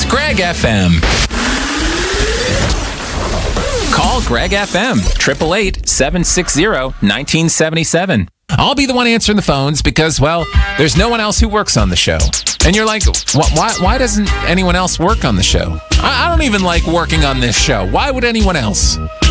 Greg FM. Call Greg FM, 888-760-1977. I'll be the one answering the phones because, well, there's no one else who works on the show. And you're like, why doesn't anyone else work on the show? I don't even like working on this show. Why would anyone else?